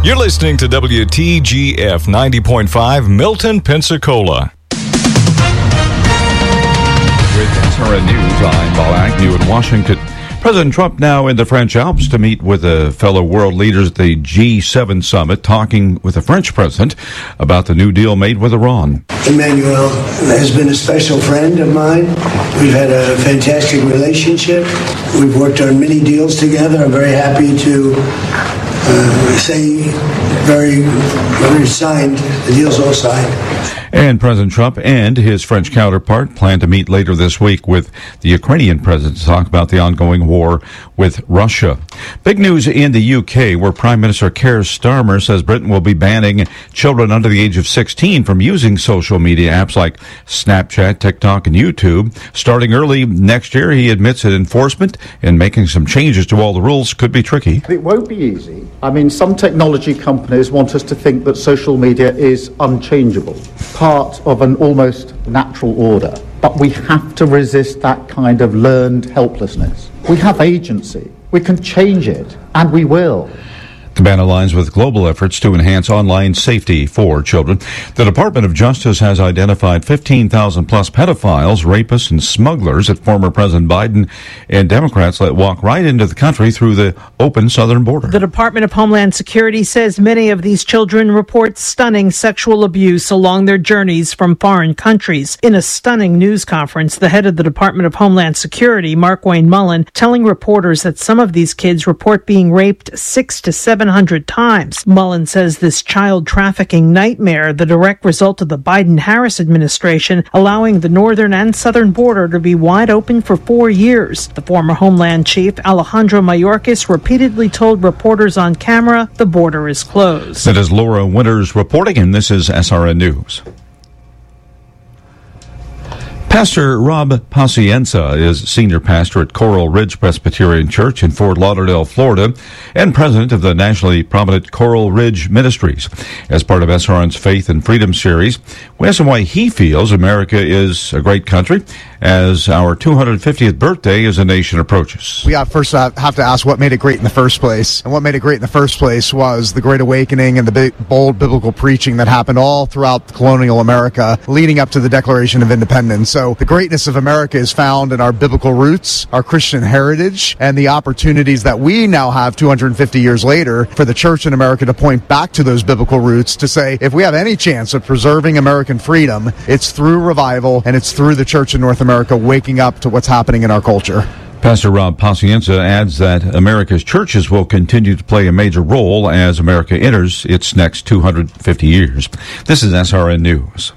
You're listening to WTGF 90.5 Milton, Pensacola. With SRN News, I'm Paul Agnew in Washington. President Trump now in the French Alps to meet with fellow world leaders at the G7 summit, talking with the French president about the new deal made with Iran. Emmanuel has been a special friend of mine. We've had a fantastic relationship. We've worked on many deals together. I'm very happy to say very signed. The deal's all signed. And President Trump and his French counterpart plan to meet later this week with the Ukrainian president to talk about the ongoing war with Russia. Big news in the UK, where Prime Minister Keir Starmer says Britain will be banning children under the age of 16 from using social media apps like Snapchat, TikTok, and YouTube. Starting early next year, he admits that enforcement and making some changes to all the rules could be tricky. It won't be easy. I mean, some technology companies want us to think that social media is unchangeable, part of an almost natural order. But we have to resist that kind of learned helplessness. We have agency. We can change it, and we will. The ban aligns with global efforts to enhance online safety for children. The Department of Justice has identified 15,000 plus pedophiles, rapists, and smugglers that former President Biden and Democrats let walk right into the country through the open southern border. The Department of Homeland Security says many of these children report stunning sexual abuse along their journeys from foreign countries. In a stunning news conference, the head of the Department of Homeland Security, Markwayne Mullin, telling reporters that some of these kids report being raped 600 to 700 times. Mullin says this child trafficking nightmare, the direct result of the Biden-Harris administration, allowing the northern and southern border to be wide open for 4 years. The former Homeland Chief, Alejandro Mayorkas, repeatedly told reporters on camera the border is closed. That is Laura Winters reporting, and this is SRN News. Pastor Rob Pacienza is senior pastor at Coral Ridge Presbyterian Church in Fort Lauderdale, Florida, and president of the nationally prominent Coral Ridge Ministries. As part of SRN's Faith and Freedom series, we asked him why he feels America is a great country as our 250th birthday as a nation approaches. We first have to ask what made it great in the first place. And what made it great in the first place was the Great Awakening and the big, bold biblical preaching that happened all throughout colonial America leading up to the Declaration of Independence. So the greatness of America is found in our biblical roots, our Christian heritage, and the opportunities that we now have 250 years later for the church in America to point back to those biblical roots to say, if we have any chance of preserving American freedom, it's through revival and it's through the church in North America waking up to what's happening in our culture. Pastor Rob Pacienza adds that America's churches will continue to play a major role as America enters its next 250 years. This is SRN News.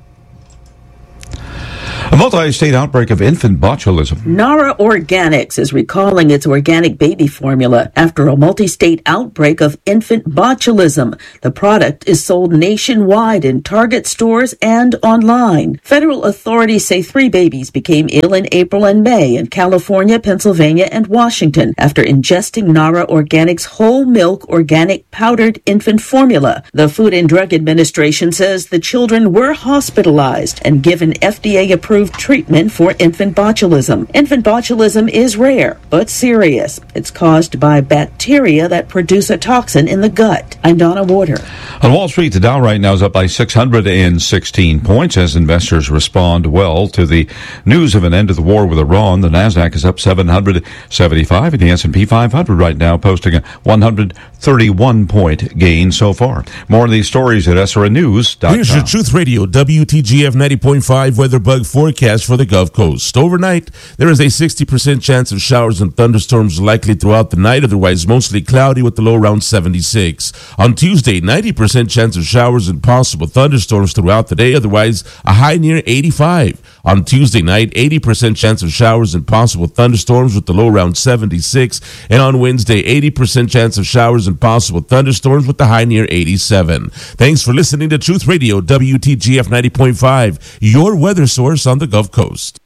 A multi-state outbreak of infant botulism. Nara Organics is recalling its organic baby formula after a multi-state outbreak of infant botulism. The product is sold nationwide in Target stores and online. Federal authorities say 3 babies became ill in April and May in California, Pennsylvania, and Washington after ingesting Nara Organics whole milk organic powdered infant formula. The Food and Drug Administration says the children were hospitalized and given FDA-approved treatment for infant botulism. Infant botulism is rare, but serious. It's caused by bacteria that produce a toxin in the gut. I'm Donna Warder. On Wall Street, the Dow right now is up by 616 points as investors respond well to the news of an end to the war with Iran. The Nasdaq is up 775, and the S&P 500 right now posting a 131-point gain so far. More of these stories at SRNnews.com. Here's your Truth Radio WTGF 90.5 weather bug forecast for the Gulf Coast. Overnight, there is a 60% chance of showers and thunderstorms likely throughout the night, otherwise mostly cloudy with the low around 76. On Tuesday, 90% chance of showers and possible thunderstorms throughout the day, otherwise a high near 85. On Tuesday night, 80% chance of showers and possible thunderstorms with the low around 76. And on Wednesday, 80% chance of showers and possible thunderstorms with the high near 87. Thanks for listening to Truth Radio WTGF 90.5, your weather source on the Gulf Coast.